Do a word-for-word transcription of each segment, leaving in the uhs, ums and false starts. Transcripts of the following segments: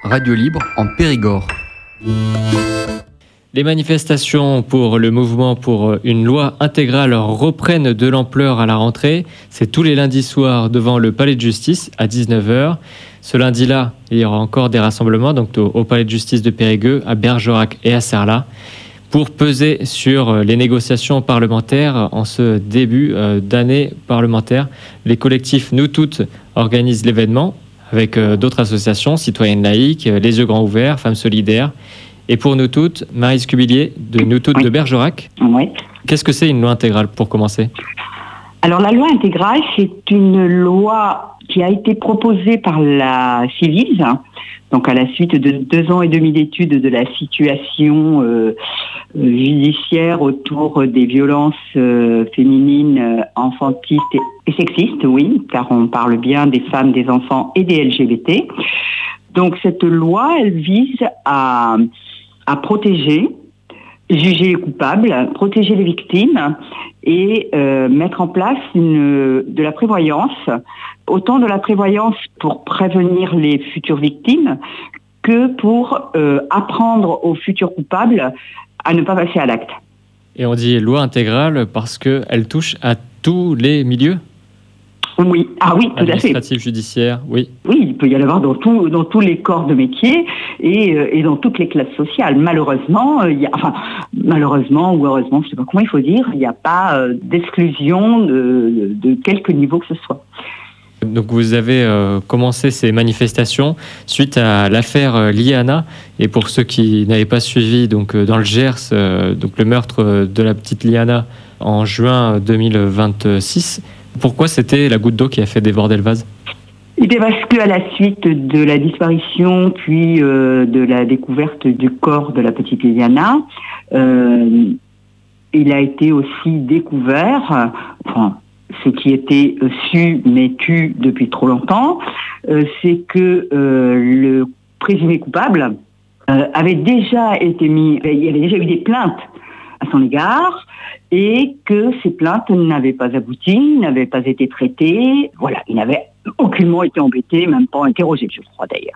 radio libre en Périgord. Les manifestations pour le mouvement pour une loi intégrale reprennent de l'ampleur à la rentrée. C'est tous les lundis soirs devant le Palais de Justice à dix-neuf heures. Ce lundi-là, il y aura encore des rassemblements donc au, au Palais de Justice de Périgueux, à Bergerac et à Sarlat, pour peser sur les négociations parlementaires en ce début d'année parlementaire. Les collectifs Nous Toutes organisent l'événement avec d'autres associations, Citoyennes Laïques, Les Yeux Grands Ouverts, Femmes Solidaires. Et pour Nous Toutes, Marie Scubilier de Nous Toutes oui. de Bergerac. Oui. Qu'est-ce que c'est une loi intégrale pour commencer ? Alors la loi intégrale, c'est une loi qui a été proposée par la Ciivise, donc à la suite de deux ans et demi d'études de la situation euh, judiciaire autour des violences euh, féminines, euh, enfantistes et, et sexistes, oui, car on parle bien des femmes, des enfants et des L G B T. Donc cette loi, elle vise à, à protéger, juger les coupables, protéger les victimes et euh, mettre en place une, de la prévoyance, autant de la prévoyance pour prévenir les futures victimes que pour euh, apprendre aux futurs coupables à ne pas passer à l'acte. Et on dit loi intégrale parce qu'elle touche à tous les milieux ? Oui, ah oui, tout à fait. Administratif, judiciaire, oui. Oui, il peut y en avoir dans, tout, dans tous les corps de métier et, euh, et dans toutes les classes sociales. Malheureusement, il y a, enfin, malheureusement ou heureusement, je ne sais pas comment il faut dire, il n'y a pas euh, d'exclusion de, de quelque niveau que ce soit. Donc vous avez euh, commencé ces manifestations suite à l'affaire euh, Liana. Et pour ceux qui n'avaient pas suivi, donc euh, dans le Gers, euh, donc le meurtre de la petite Liana en juin deux mille vingt-six. Pourquoi c'était la goutte d'eau qui a fait déborder le vase ? Eh bien parce qu'à la suite de la disparition puis euh, de la découverte du corps de la petite Liliana, euh, il a été aussi découvert, enfin, ce qui était su mais tu depuis trop longtemps, euh, c'est que euh, le présumé coupable euh, avait déjà été mis, il y avait déjà eu des plaintes à son égard, et que ces plaintes n'avaient pas abouti, n'avaient pas été traitées. Voilà, il n'avait aucunement été embêté, même pas interrogé, je crois d'ailleurs.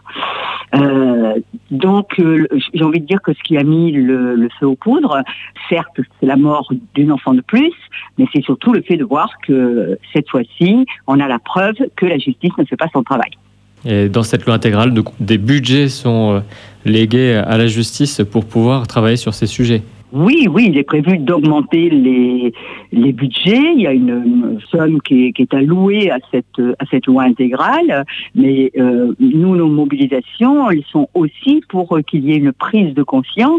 Euh, donc, euh, j'ai envie de dire que ce qui a mis le, le feu aux poudres, certes, c'est la mort d'une enfant de plus, mais c'est surtout le fait de voir que cette fois-ci, on a la preuve que la justice ne fait pas son travail. Et dans cette loi intégrale, donc, des budgets sont légués à la justice pour pouvoir travailler sur ces sujets. Oui, oui, il est prévu d'augmenter les, les budgets. Il y a une, une somme qui est, qui est allouée à cette, à cette loi intégrale. Mais euh, nous, nos mobilisations, elles sont aussi pour qu'il y ait une prise de conscience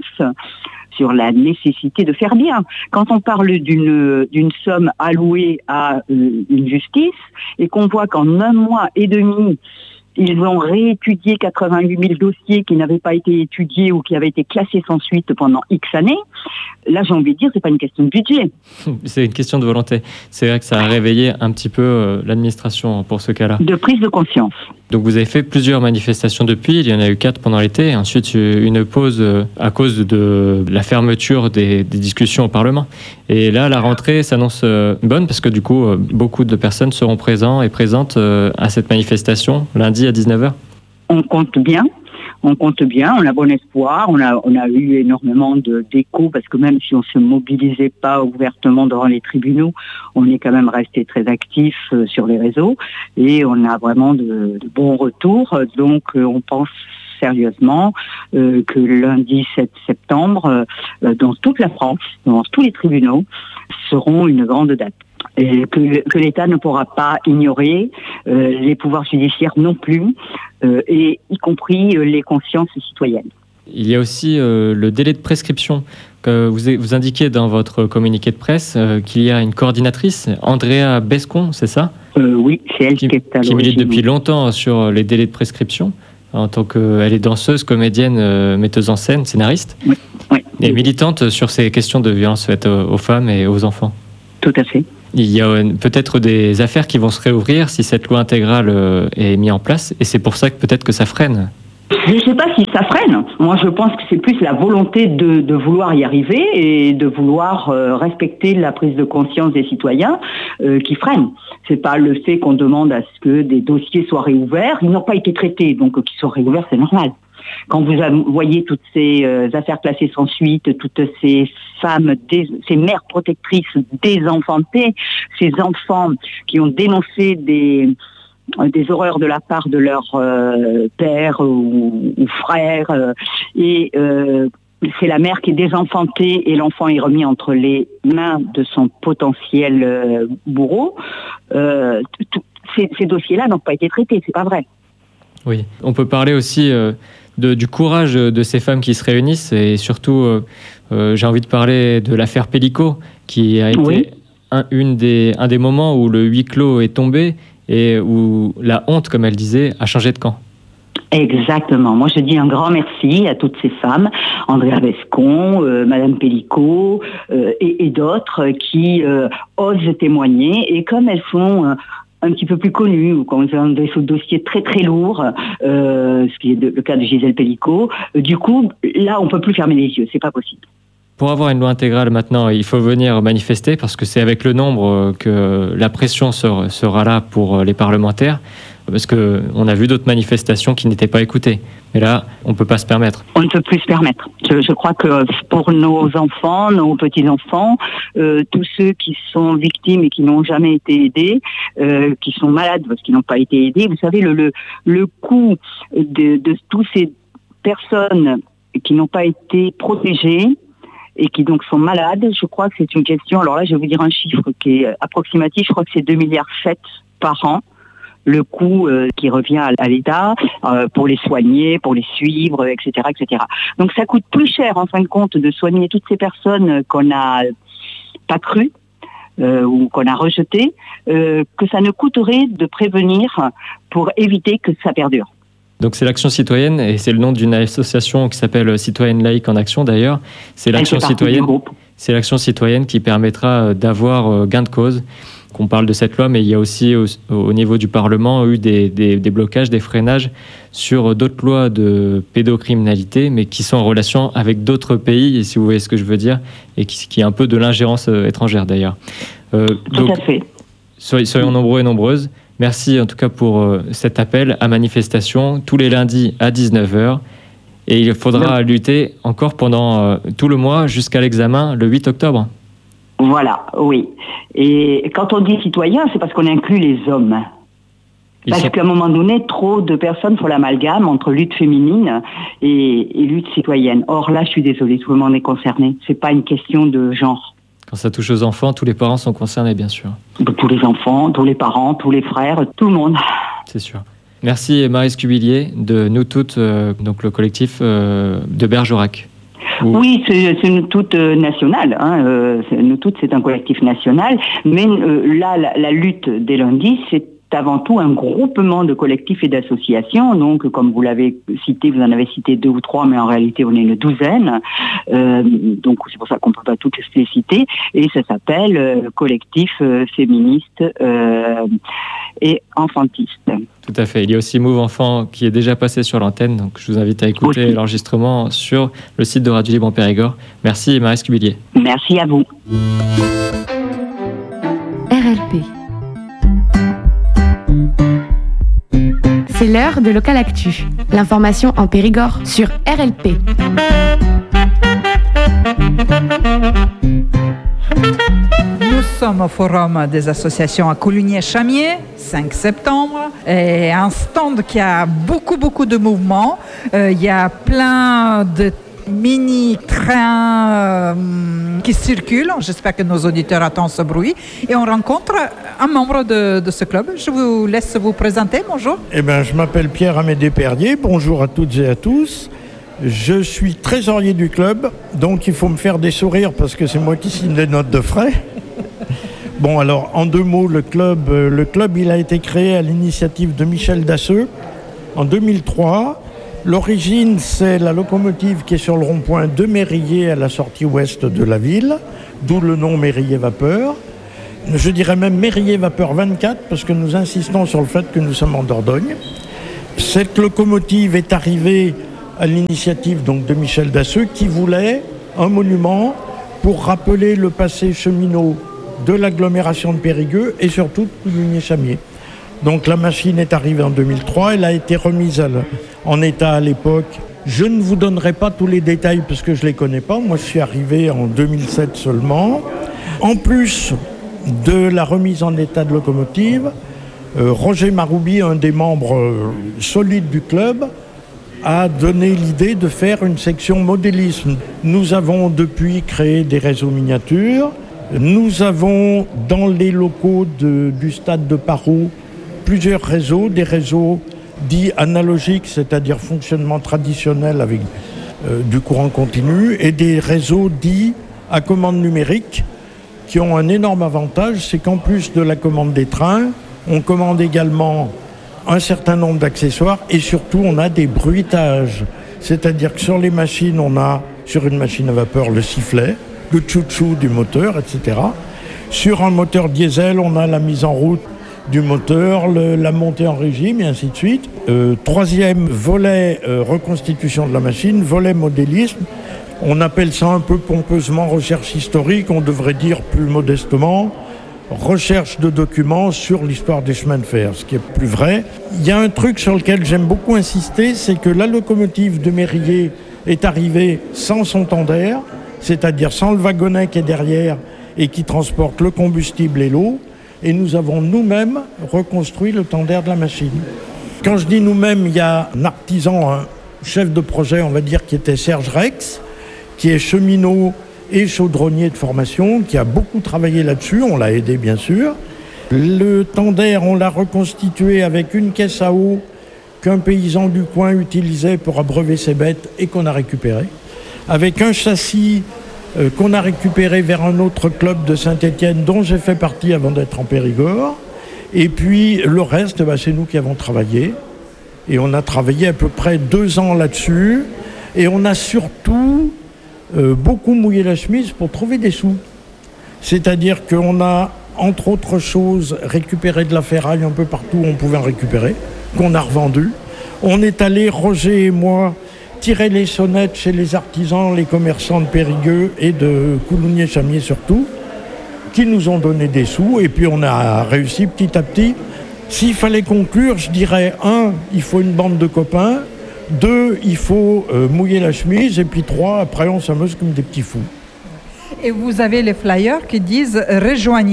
sur la nécessité de faire bien. Quand on parle d'une, d'une somme allouée à euh, une justice et qu'on voit qu'en un mois et demi, ils ont réétudié quatre-vingt-huit mille dossiers qui n'avaient pas été étudiés ou qui avaient été classés sans suite pendant X années. Là, j'ai envie de dire, c'est pas une question de budget. C'est une question de volonté. C'est vrai que ça a réveillé un petit peu euh, l'administration pour ce cas-là. De prise de conscience. Donc vous avez fait plusieurs manifestations depuis, il y en a eu quatre pendant l'été, et ensuite une pause à cause de la fermeture des, des discussions au Parlement. Et là, la rentrée s'annonce bonne parce que du coup, beaucoup de personnes seront présentes et présentes à cette manifestation lundi à dix-neuf heures. On compte bien. On compte bien, on a bon espoir, on a, on a eu énormément de, d'échos parce que même si on ne se mobilisait pas ouvertement devant les tribunaux, on est quand même resté très actif euh, sur les réseaux et on a vraiment de, de bons retours. Donc euh, on pense sérieusement euh, que lundi sept septembre, euh, dans toute la France, dans tous les tribunaux, seront une grande date. Et que, que l'État ne pourra pas ignorer, euh, les pouvoirs judiciaires non plus, euh, et y compris euh, les consciences citoyennes. Il y a aussi euh, le délai de prescription. Que vous, vous indiquiez dans votre communiqué de presse euh, qu'il y a une coordinatrice, Andrea Bescon, c'est ça ? euh, Oui, c'est elle qui, qui est à qui milite depuis longtemps sur les délais de prescription, en tant qu'elle est danseuse, comédienne, euh, metteuse en scène, scénariste, oui, oui. Et militante sur ces questions de violence faites aux femmes et aux enfants. Tout à fait. Il y a peut-être des affaires qui vont se réouvrir si cette loi intégrale est mise en place, et c'est pour ça que peut-être que ça freine. Je ne sais pas si ça freine. Moi, je pense que c'est plus la volonté de, de vouloir y arriver et de vouloir euh, respecter la prise de conscience des citoyens euh, qui freine. C'est pas le fait qu'on demande à ce que des dossiers soient réouverts. Ils n'ont pas été traités, donc qu'ils soient réouverts, c'est normal. Quand vous voyez toutes ces euh, affaires classées sans suite, toutes ces femmes, dés, ces mères protectrices désenfantées, ces enfants qui ont dénoncé des des horreurs de la part de leur euh, père ou, ou frère, euh, et euh, c'est la mère qui est désenfantée et l'enfant est remis entre les mains de son potentiel euh, bourreau. Euh, ces, ces dossiers-là n'ont pas été traités, c'est pas vrai. Oui, on peut parler aussi euh, de, du courage de ces femmes qui se réunissent et surtout, euh, euh, j'ai envie de parler de l'affaire Pellico, qui a été oui. un, une des, un des moments où le huis clos est tombé et où la honte, comme elle disait, a changé de camp. Exactement. Moi, je dis un grand merci à toutes ces femmes, Andrea Vescon, euh, Madame Pellico euh, et, et d'autres qui euh, osent témoigner. Et comme elles sont euh, un petit peu plus connues, ou quand elles ont des dossiers très très lourds, euh, ce qui est de, le cas de Gisèle Pellico, euh, du coup, là, on peut plus fermer les yeux. C'est pas possible. Pour avoir une loi intégrale maintenant, il faut venir manifester parce que c'est avec le nombre que la pression sera là pour les parlementaires. Parce qu'on a vu d'autres manifestations qui n'étaient pas écoutées. Mais là, on ne peut pas se permettre. On ne peut plus se permettre. Je, je crois que pour nos enfants, nos petits-enfants, euh, tous ceux qui sont victimes et qui n'ont jamais été aidés, euh, qui sont malades parce qu'ils n'ont pas été aidés, vous savez, le, le, le coût de, de toutes ces personnes qui n'ont pas été protégées, et qui donc sont malades, je crois que c'est une question, alors là je vais vous dire un chiffre qui est approximatif, je crois que c'est deux virgule sept milliards par an, le coût euh, qui revient à, à l'État euh, pour les soigner, pour les suivre, et cetera, et cetera. Donc ça coûte plus cher en fin de compte de soigner toutes ces personnes qu'on n'a pas crues, euh, ou qu'on a rejetées, euh, que ça ne coûterait de prévenir pour éviter que ça perdure. Donc c'est l'Action citoyenne, et c'est le nom d'une association qui s'appelle Citoyenne Laïque en Action d'ailleurs. C'est l'Action citoyenne, c'est l'Action citoyenne qui permettra d'avoir gain de cause. Qu'on parle de cette loi, mais il y a aussi au, au niveau du Parlement eu des, des, des blocages, des freinages sur d'autres lois de pédocriminalité, mais qui sont en relation avec d'autres pays, et si vous voyez ce que je veux dire, et qui, qui est un peu de l'ingérence étrangère d'ailleurs. Euh, Tout donc, à fait. Soyons, soyons nombreux et nombreuses. Merci en tout cas pour euh, cet appel à manifestation tous les lundis à dix-neuf heures. Et il faudra Donc, lutter encore pendant euh, tout le mois jusqu'à l'examen le huit octobre. Voilà, oui. Et quand on dit citoyen, c'est parce qu'on inclut les hommes. Ils parce sont... qu'à un moment donné, trop de personnes font l'amalgame entre lutte féminine et, et lutte citoyenne. Or là, je suis désolée, tout le monde est concerné. C'est pas une question de genre. Quand ça touche aux enfants, tous les parents sont concernés, bien sûr. Tous les enfants, tous les parents, tous les frères, tout le monde. C'est sûr. Merci Maryse Cubillier de Nous Toutes, euh, donc le collectif euh, de Bergerac. Ou... Oui, c'est, c'est Nous Toutes euh, nationale. Hein, euh, c'est, Nous Toutes, c'est un collectif national. Mais euh, là, la, la lutte des lundis, c'est avant tout un groupement de collectifs et d'associations. Donc, comme vous l'avez cité, vous en avez cité deux ou trois, mais en réalité, on est une douzaine. Euh, donc, c'est pour ça qu'on ne peut pas toutes les citer. Et ça s'appelle euh, Collectif euh, féministe euh, et enfantiste. Tout à fait. Il y a aussi Move Enfant qui est déjà passé sur l'antenne. Donc, je vous invite à écouter aussi l'enregistrement sur le site de Radio Libre en Périgord. Merci, Maryse Cubillier. Merci à vous. R L P. C'est l'heure de Local Actu. L'information en Périgord sur R L P. Nous sommes au Forum des associations à Coulugné-Chamiers, cinq septembre, et un stand qui a beaucoup, beaucoup de mouvements. Euh, il y a plein de mini-trains euh, qui circulent. J'espère que nos auditeurs attendent ce bruit. Et on rencontre un membre de, de ce club. Je vous laisse vous présenter. Bonjour. Eh ben, je m'appelle Pierre-Amédée Perdier. Bonjour à toutes et à tous. Je suis trésorier du club, donc il faut me faire des sourires parce que c'est moi qui signe les notes de frais. Bon, alors, en deux mots, le club, le club il a été créé à l'initiative de Michel Dasseux en deux mille trois. L'origine, c'est la locomotive qui est sur le rond-point de Mérier à la sortie ouest de la ville, d'où le nom Mérier Vapeur. Je dirais même Mérier Vapeur vingt-quatre, parce que nous insistons sur le fait que nous sommes en Dordogne. Cette locomotive est arrivée à l'initiative donc, de Michel Dasseux, qui voulait un monument pour rappeler le passé cheminot de l'agglomération de Périgueux et surtout de Coulugné-Chamiers. Donc la machine est arrivée en deux mille trois, elle a été remise à le- en état à l'époque. Je ne vous donnerai pas tous les détails parce que je ne les connais pas. Moi, je suis arrivé en deux mille sept seulement. En plus de la remise en état de locomotive, euh, Roger Maroubi, un des membres euh, solides du club, a donné l'idée de faire une section modélisme. Nous avons depuis créé des réseaux miniatures. Nous avons dans les locaux de- du stade de Parot plusieurs réseaux, des réseaux dits analogiques, c'est-à-dire fonctionnement traditionnel avec euh, du courant continu, et des réseaux dits à commande numérique qui ont un énorme avantage, c'est qu'en plus de la commande des trains, on commande également un certain nombre d'accessoires et surtout on a des bruitages. C'est-à-dire que sur les machines, on a sur une machine à vapeur le sifflet, le tchou-tchou du moteur, et cetera. Sur un moteur diesel, on a la mise en route du moteur, le- la montée en régime et ainsi de suite. Euh, troisième volet, euh, reconstitution de la machine, volet modélisme. On appelle ça un peu pompeusement recherche historique, on devrait dire plus modestement recherche de documents sur l'histoire des chemins de fer, ce qui est plus vrai. Il y a un truc sur lequel j'aime beaucoup insister, c'est que la locomotive de Mérier est arrivée sans son tender, c'est-à-dire sans le wagonnet qui est derrière et qui transporte le combustible et l'eau, et nous avons nous-mêmes reconstruit le tender de la machine. Quand je dis nous-mêmes, il y a un artisan, un chef de projet, on va dire, qui était Serge Rex, qui est cheminot et chaudronnier de formation, qui a beaucoup travaillé là-dessus, on l'a aidé bien sûr. Le tender, on l'a reconstitué avec une caisse à eau qu'un paysan du coin utilisait pour abreuver ses bêtes et qu'on a récupéré, avec un châssis euh, qu'on a récupéré vers un autre club de Saint-Étienne dont j'ai fait partie avant d'être en Périgord, et puis le reste, bah, c'est nous qui avons travaillé, et on a travaillé à peu près deux ans là-dessus, et on a surtout Euh, beaucoup mouillé la chemise pour trouver des sous. C'est-à-dire qu'on a, entre autres choses, récupéré de la ferraille un peu partout où on pouvait en récupérer, qu'on a revendu. On est allé, Roger et moi, tirer les sonnettes chez les artisans, les commerçants de Périgueux et de Coulounier-Chamier surtout, qui nous ont donné des sous, et puis on a réussi petit à petit. S'il fallait conclure, je dirais, un, il faut une bande de copains. Deux, il faut euh, mouiller la chemise. Et puis trois, après, on s'amuse comme des petits fous. Et vous avez les flyers qui disent « Rejoignez-nous ».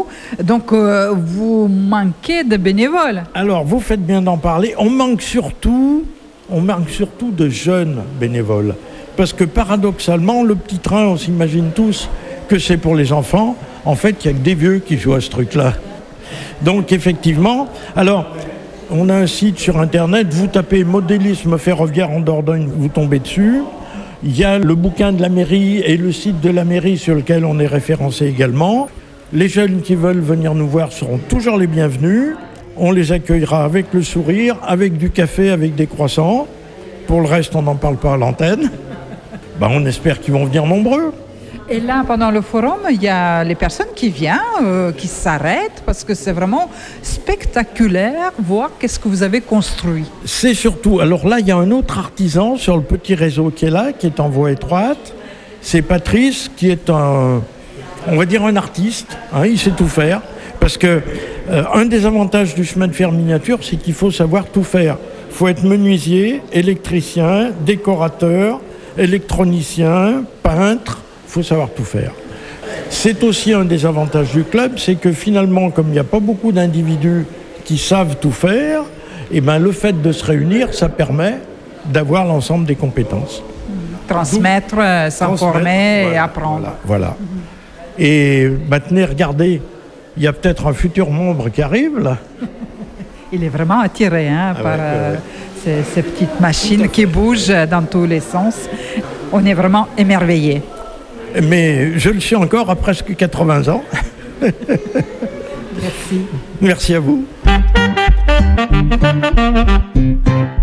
Donc, euh, vous manquez de bénévoles. Alors, vous faites bien d'en parler. On manque surtout, on manque surtout de jeunes bénévoles. Parce que paradoxalement, le petit train, on s'imagine tous que c'est pour les enfants. En fait, il n'y a que des vieux qui jouent à ce truc-là. Donc, effectivement, alors... on a un site sur Internet, vous tapez modélisme ferroviaire en Dordogne, vous tombez dessus. Il y a le bouquin de la mairie et le site de la mairie sur lequel on est référencé également. Les jeunes qui veulent venir nous voir seront toujours les bienvenus. On les accueillera avec le sourire, avec du café, avec des croissants. Pour le reste, on n'en parle pas à l'antenne. Ben, on espère qu'ils vont venir nombreux. Et là, pendant le forum, il y a les personnes qui viennent, euh, qui s'arrêtent, parce que c'est vraiment spectaculaire, voir qu'est-ce que vous avez construit. C'est surtout... Alors là, il y a un autre artisan sur le petit réseau qui est là, qui est en voie étroite. C'est Patrice, qui est un... on va dire un artiste. Hein, il sait tout faire. Parce que euh, un des avantages du chemin de fer miniature, c'est qu'il faut savoir tout faire. Il faut être menuisier, électricien, décorateur, électronicien, peintre. Il faut savoir tout faire. C'est aussi un des avantages du club, c'est que finalement, comme il n'y a pas beaucoup d'individus qui savent tout faire, et ben le fait de se réunir, ça permet d'avoir l'ensemble des compétences. Transmettre, euh, s'informer voilà, et apprendre. Voilà. voilà. Et maintenant, regardez, il y a peut-être un futur membre qui arrive là. Il est vraiment attiré hein, Ah par ouais, euh, ouais. Ces, ces petites machines qui bougent dans tous les sens. On est vraiment émerveillés. Mais je le suis encore à presque quatre-vingts ans. Merci. Merci à vous.